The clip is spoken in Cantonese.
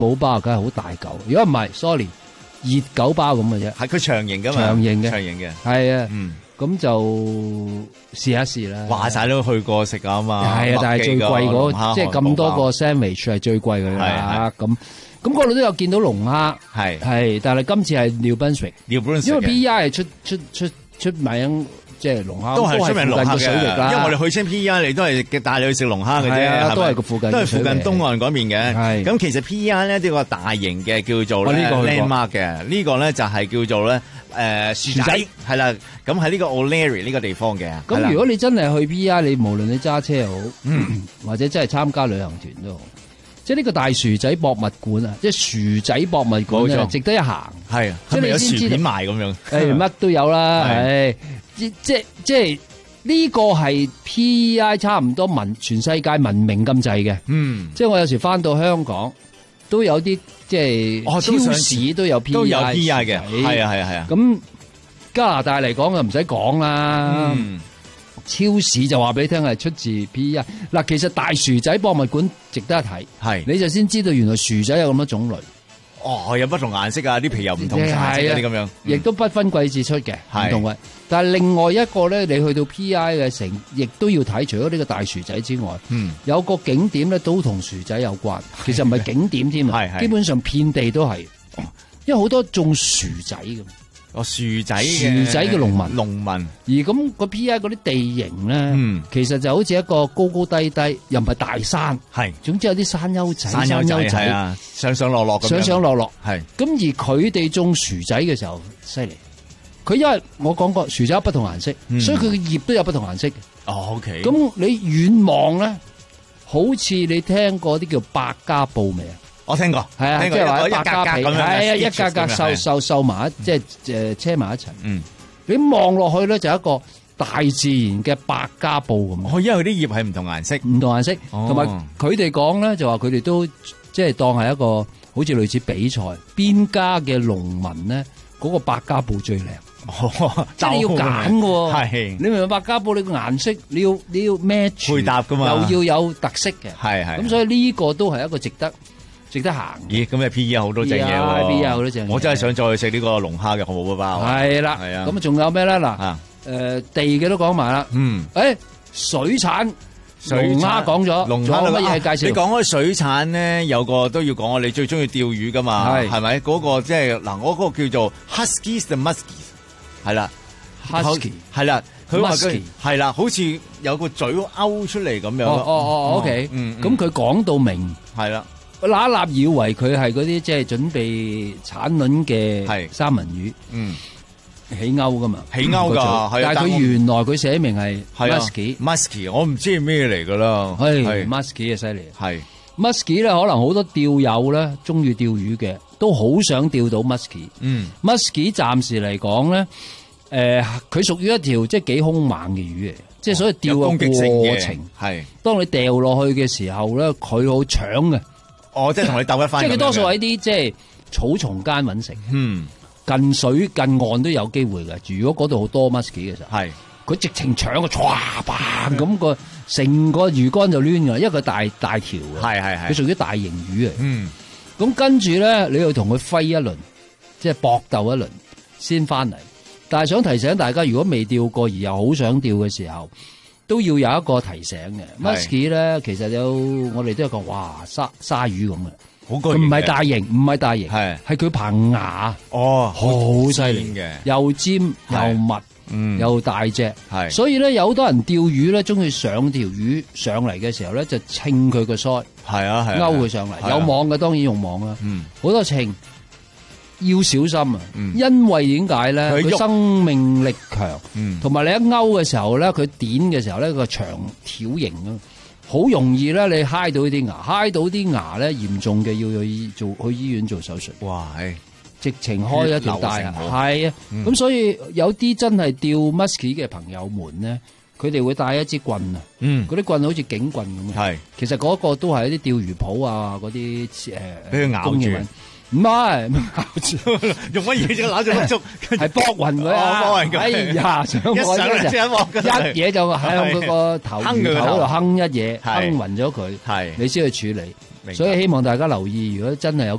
堡包梗係好大嚿，如果唔係 ，sorry， 熱狗包咁嘅啫。 係佢長形噶嘛？ 長形嘅。 係啊。咁就試一試啦。 話晒都去過食啊嘛。 係啊，但係最貴嗰即係咁多個 sandwich 係最貴嘅啦。咁嗰度都有見到龍蝦。係，但係今次係 New Brunswick， 因為 PEI 係出名。即係龍蝦， 都係出名龍蝦水域啦。 因為我哋去親 PEI， 你都係帶你去食龍蝦嘅啫， 都係個附近， 都係附近東岸嗰邊嘅。咁其實 PEI 咧呢個大型嘅叫做 landmark 嘅，呢個咧就係叫做咧薯仔，係啦。咁喺呢個 O'Leary 呢個地方嘅。 咁如果你真係去 PEI， 你無論你揸車好，或者真係參加旅行團都好，即係呢個大薯仔博物館啊，即係薯仔博物館咧，值得一行。係， 即係有薯片賣咁樣， 乜都有啦，係。即係呢個係 PEI 差唔多全世界聞名咁滯嘅，即係我有時翻到香港都有啲即係超市都有 PEI 嘅，係啊。 咁加拿大嚟講就唔使講啦，超市就話俾你聽係出自 PEI。嗱，其實大薯仔博物館值得一睇，係你就先知道原來薯仔有咁多種類。 有不同顏色啊，啲皮又唔同顏色啲咁樣， 亦都不分季節出嘅，唔同嘅。但係另外一個咧，你去到 PEI 嘅城，亦都要睇。除咗呢個大薯仔之外，有個景點咧都同薯仔有關。其實唔係景點添啊，基本上遍地都係，因為好多種薯仔嘅。 薯仔嘅農民，而咁個 PEI 嗰啲地形咧，其實就好似一個高高低低，又唔係大山，總之有啲山丘仔， 上上落落， 係。咁而佢哋種薯仔嘅時候，犀利。佢因為我講過薯仔有不同顏色，所以佢嘅葉都有不同顏色嘅。 OK。 咁你遠望咧，好似你聽過啲叫百家布未啊？ 我聽過， 係啊，即係話百家皮，係啊，一格格收埋即係車埋一齊。你望落去咧就一個大自然嘅百家布咁。 因為啲葉係唔同顏色， 同埋佢哋講咧就話佢哋都即係當係一個好似類似比賽，邊家嘅農民咧嗰個百家布最靚。即係你要揀嘅，係你明唔明？百家布你個顏色你要 match 配搭噶嘛， 又要有特色嘅，係咁所以呢個都係一個值得行。咦， 咁你 PEI 好多正嘢喎 ，PEI 好多正嘢。 我真係想再去食呢個龍蝦嘅漢堡包。 係啦，係啊。咁啊，仲有咩咧？嗱，地嘅都講埋啦。水產龍蝦講咗，仲有乜嘢介紹？ 你講開水產咧，有個都要講，你最中意釣魚噶嘛？係咪？嗰個即係嗱，我嗰個叫做 Huskies the Muskies。係啦 ，husky 係啦，佢話佢係啦，好似有個嘴勾出嚟咁樣。 OK，咁佢講到明係啦， 嗱一立以為佢係嗰啲即係準備產卵嘅三文魚，起勾噶嘛， 起勾噶， 但係佢原來佢寫明係 musky， 我唔知係咩嚟噶啦， 係 musky 啊，犀利， 係 musky 咧，可能好多釣友咧中意釣魚嘅。都好想釣到 musky，musky 暫時嚟講咧，佢屬於一條即係幾兇猛嘅魚嚟，即係所以釣嘅過程係，當你掉落去嘅時候咧，佢好搶嘅， 即係同你鬥一番， 即係佢多數喺啲即係草叢間搵食，近水近岸都有機會嘅。如果嗰度好多 musky 嘅時候，係佢直情搶個唰嘭咁個成個魚竿就攣噶，因為佢大條嘅，係，佢屬於大型魚嚟。咁跟住咧，你要同佢揮一輪，即係搏鬥一輪先翻嚟。但係想提醒大家，如果未釣過而又好想釣嘅時候，都要有一個提醒嘅。musky 咧，其實我哋都有個鯊魚咁嘅，佢唔係大型，係佢棚牙，好犀利嘅，又尖又密，又大隻，所以咧有好多人釣魚咧，中意上條魚上嚟嘅時候咧，就稱佢個腮。係啊，勾佢上嚟，有網嘅當然用網啦。好多情要小心啊，因為點解咧？佢生命力強，同埋你一勾嘅時候咧，佢點嘅時候咧，個長條形啊，好容易咧，你揩到啲牙，揩到啲牙咧，嚴重嘅要去醫院做手術。哇，直情開一條大牙，係啊，咁所以有啲真係釣 musky 嘅朋友們咧。佢哋會帶一支棍啊，嗰啲棍好似警棍咁嘅，其實嗰個都係一啲釣魚鋪啊，嗰啲俾佢咬住， 唔係用乜嘢啫？攬住碌竹， 係搏暈佢啊！ 搏暈佢。 哎呀，上嚟即刻一嘢就喺佢個頭度哼一嘢，哼暈咗佢，你先去處理。所以希望大家留意，如果真係有